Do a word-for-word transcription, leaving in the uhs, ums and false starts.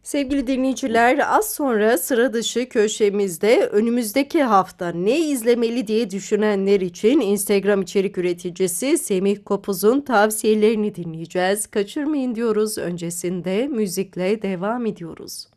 Sevgili dinleyiciler, az sonra sıra dışı köşemizde önümüzdeki hafta ne izlemeli diye düşünenler için Instagram içerik üreticisi Semih Kopuz'un tavsiyelerini dinleyeceğiz. Kaçırmayın diyoruz. Öncesinde müzikle devam ediyoruz.